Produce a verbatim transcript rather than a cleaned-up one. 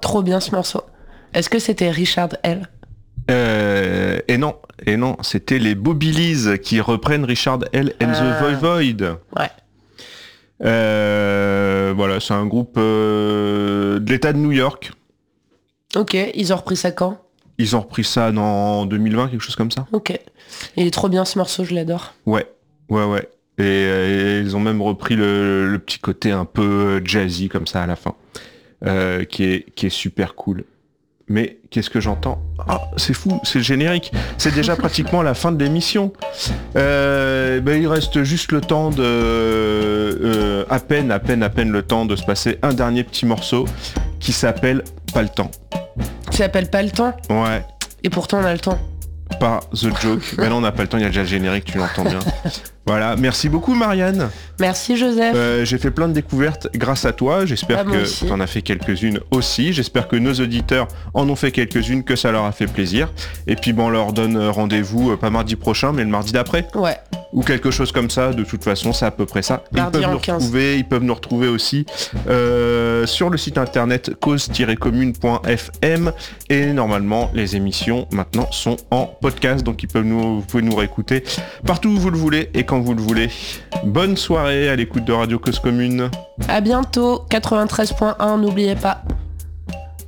trop bien ce morceau. Est-ce que c'était Richard L? Euh, et non, et non, c'était les Bobilis qui reprennent Richard L. and Ah. the Voivod. Ouais. Euh, voilà, c'est un groupe euh, de l'État de New York. Ok, ils ont repris ça quand? Ils ont repris ça en deux mille vingt, quelque chose comme ça. Ok. Il est trop bien ce morceau, je l'adore. Ouais, ouais, ouais. Et, euh, ils ont même repris le, le petit côté un peu jazzy comme ça à la fin, euh, qui est, qui est super cool. Mais qu'est-ce que j'entends? Ah, c'est fou, c'est le générique. C'est déjà pratiquement la fin de l'émission. Euh, ben, il reste juste le temps de... Euh, à peine, à peine, à peine le temps de se passer un dernier petit morceau qui s'appelle Pas le temps. Tu s'appelles pas le temps? Ouais, Et pourtant on a le temps. pas The Joke. Mais non, on n'a pas le temps, il y a déjà le générique, tu l'entends bien. Voilà, merci beaucoup Marianne. Merci Joseph. Euh, j'ai fait plein de découvertes grâce à toi, j'espère Ah, moi que aussi. tu en as fait quelques-unes aussi, j'espère que nos auditeurs en ont fait quelques-unes, que ça leur a fait plaisir. Et puis bon, on leur donne rendez-vous, euh, pas mardi prochain, mais le mardi d'après. Ouais. Ou quelque chose comme ça, de toute façon c'est à peu près ça. Ils Mardi peuvent, en nous retrouver, ils peuvent nous retrouver aussi euh, sur le site internet cause tiret commune point f m, et normalement les émissions maintenant sont en podcast, donc ils peuvent nous, vous pouvez nous réécouter partout où vous le voulez et quand vous le voulez. Bonne soirée à l'écoute de Radio Cause Commune. À bientôt. quatre-vingt-treize point un, n'oubliez pas.